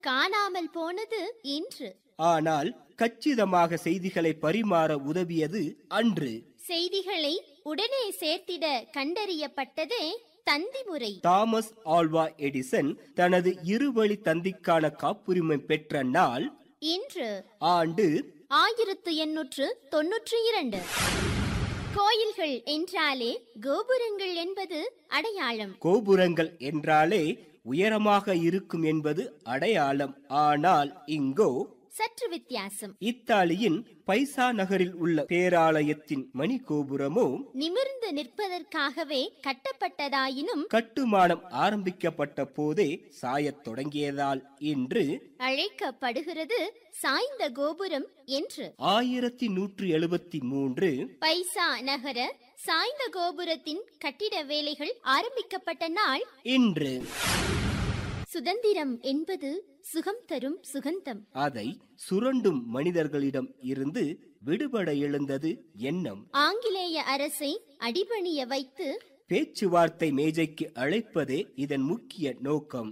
காணாமல் போனது இன்று. ஆனால் கச்சிதமாக செய்திகளை பரிமாற உதவியது அன்று. செய்திகளை உடனே சேர்த்திட கண்டறியப்பட்டதே தந்தி முறை. தாமஸ் ஆல்வா எடிசன் தனது இருவழி தந்திக்கான காப்புரிமை பெற்ற நாள் இன்று. ஆண்டு 1892. கோயில்கள் என்றாலே கோபுரங்கள் என்பது அடையாளம். கோபுரங்கள் என்றாலே உயரமாக இருக்கும் என்பது அடையாளம். ஆனால் இங்கோ சற்று வித்தியாசம். இத்தாலியின் பைசா நகரில் உள்ள பேராலயத்தின் மணி கோபுரமோ நிமிர்ந்து நிற்பதற்காகவே கட்டப்பட்டதாயினும் கட்டுமானம் ஆரம்பிக்கப்பட்ட போதே சாயத் தொடங்கியதால் இன்று அழைக்கப்படுகிறது சாய்ந்த கோபுரம் என்று. 1173 பைசா நகர சாய்ந்த கோபுரத்தின் கட்டிட வேலைகள் ஆரம்பிக்கப்பட்ட நாள் இன்று. சுதந்திரம் என்பது சுகம் தரும் சுகந்தம். அதை சுரண்டும் மனிதர்களிடம் இருந்து விடுபட எழுந்தது எண்ணம். ஆங்கிலேய அரசை அடிபணிய வைத்து பேச்சுவார்த்தை மேஜைக்கு அழைப்பதே இதன் முக்கிய நோக்கம்.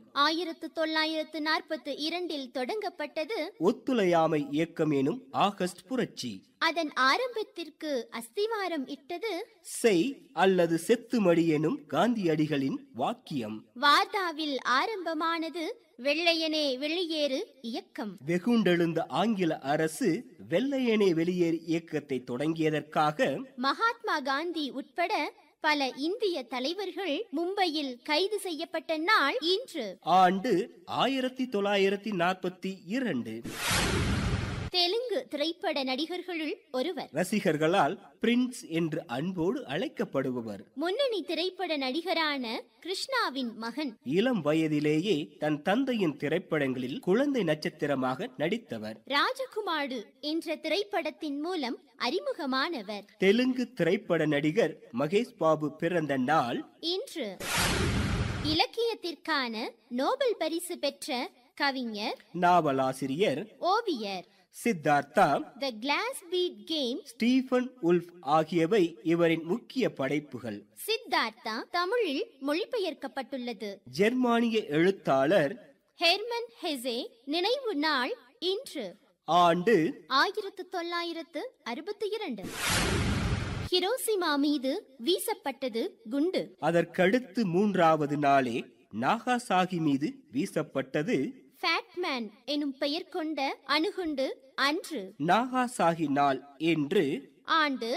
1942 தொடங்கப்பட்டது ஒத்துழையாமை இயக்கம் எனும் ஆகஸ்ட் புரட்சி. அதன் ஆரம்பத்திற்கு அஸ்திவாரம் இட்டது செய் அல்லது செத்துமடி எனும் காந்தியடிகளின் வாக்கியம். வார்தாவில் ஆரம்பமானது வெள்ளையனே வெளியேறு இயக்கம். வெகுண்டெழுந்த ஆங்கில அரசு வெள்ளையனே வெளியேறு இயக்கத்தை தொடங்கியதற்காக மகாத்மா காந்தி உட்பட பல இந்திய தலைவர்கள் மும்பையில் கைது செய்யப்பட்ட நாள் இன்று. ஆண்டு 1942. தெலுங்கு திரைப்பட நடிகர்களுள் ஒருவர். ரசிகர்களால் பிரின்ஸ் என்று அன்போடு அழைக்கப்படுபவர். முன்னணி திரைப்பட நடிகரான கிருஷ்ணாவின் மகன். இளம் வயதிலேயே தன் தந்தையின் திரைப்படங்களில் குழந்தை நட்சத்திரமாக நடித்தவர். ராஜகுமாரு என்ற திரைப்படத்தின் மூலம் அறிமுகமானவர். தெலுங்கு திரைப்பட நடிகர் மகேஷ் பாபு பிறந்த நாள் இன்று. இலக்கியத்திற்கான நோபல் பரிசு பெற்ற கவிஞர், நாவலாசிரியர், ஓவியர் சித்தார்த்தா, த class beat game, Stephen wolf ஆகியவை இவரின் முக்கிய படைப்புகள். சித்தார்த்தா தமிழில் மொழிபெயர்க்கப்பட்டுள்ளது. ஜெர்மானிய எழுத்தாளர் ஹெர்மன் ஹெசே நினைவு நாள் இன்று. ஆண்டு 1962. ஹிரோசிமா மீது வீசப்பட்டது குண்டு. அதற்கடுத்து 3வது நாளே நாகாசாகி மீது வீசப்பட்டது ஃபேட்மேன் எனும் பெயர் கொண்ட அணுகுண்டு அன்று. நாகாசாகி நாள் என்று. ஆண்டு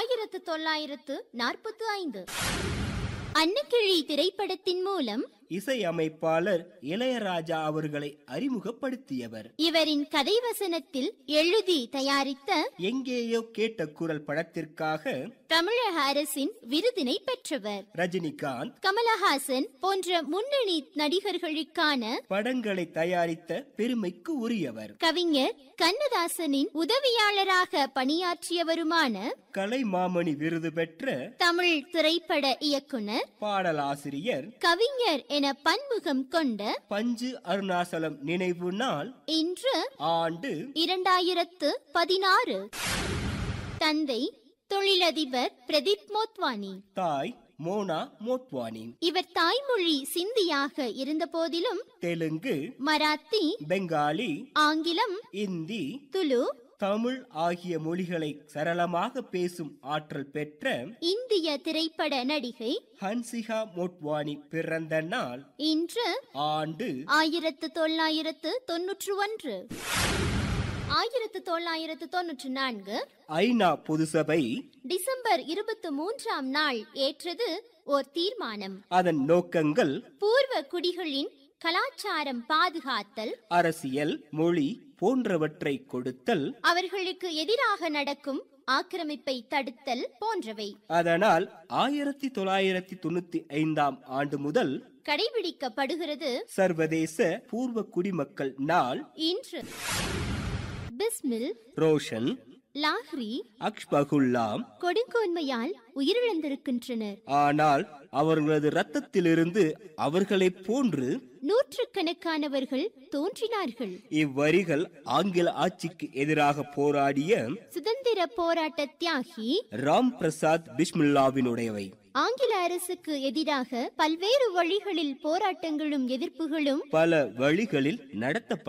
1945. அன்னக்கிளி திரைப்படத்தின் மூலம் இசையமைப்பாளர் இளையராஜா அவர்களை அறிமுகப்படுத்தியவர். இவரின் கதைவசனத்தில் எழுதி தயாரித்த எங்கேயோ கேட்ட குரல் படத்திற்காக தமிழக அரசின் விருதினை பெற்றவர். ரஜினிகாந்த், கமலஹாசன் போன்ற முன்னணி நடிகர்களுக்கான படங்களை தயாரித்த பெருமைக்கு உரியவர். கவிஞர் கண்ணதாசனின் உதவியாளராக பணியாற்றியவருமான கலைமாமணி விருது பெற்ற தமிழ் திரைப்பட இயக்குனர், பாடலாசிரியர், கவிஞர் என பன்முகம் கொண்ட பஞ்சு அருணாசலம் நினைவு நாள் இன்று. ஆண்டு 2016. தந்தை தொழிலதிபர் பிரதீப் மோத்வானி. தாய் மோனா மோட்வானி. இவர் தாய்மொழி சிந்தியாக இருந்த போதிலும் தெலுங்கு, மராத்தி, பெங்காலி, ஆங்கிலம், இந்தி, துளு, தமிழ் ஆகிய மொழிகளை சரளமாக பேசும் ஆற்றல் பெற்ற இந்திய திரைப்பட நடிகை ஹன்சிகா மோட்வானி பிறந்த நாள் இன்று. ஆண்டு 1991. 1994 ஐநா பொதுசபை டிசம்பர் 23ஆம் நாள் ஏற்றது ஓர் தீர்மானம். அதன் நோக்கங்கள் பூர்வ குடிகளின் கலாச்சாரம் பாதுகாத்தல், அரசியல், மொழி போன்றவற்றை கொடுத்தல், அவர்களுக்கு எதிராக நடக்கும் ஆக்கிரமிப்பை தடுத்தல் போன்றவை. அதனால் 1995ஆம் ஆண்டு முதல் கடைபிடிக்கப்படுகிறது சர்வதேச பூர்வ குடிமக்கள் நாள் இன்று. பிஸ்மில், ரோஷன், லாஹ்ரி, அக்ஷ்பகுல்லாம் கொடுங்கோன்மையால் உயிரிழந்திருக்கின்றனர். ஆனால் அவர்களது இரத்தத்திலிருந்து அவர்களைப் போன்று நூற்றுக்கணக்கானவர்கள் தோன்றினார்கள். இவ்வரிகள் ஆங்கில ஆட்சிக்கு எதிராக போராடிய சுதந்திர போராட்ட தியாகி ராம் பிரசாத் பிஸ்மில்லாவினுடையவை. ஆங்கில அரசுக்கு எதிராக பல்வேறு வழிகளில் போராட்டங்களும் எதிர்ப்புகளும் பல வழிகளில் நடத்தப்பட்டன.